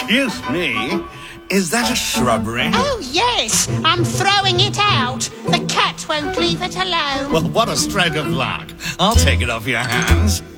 Excuse me, is that a shrubbery? Oh, yes, I'm throwing it out. The cat won't leave it alone. Well, what a stroke of luck. I'll take it off your hands.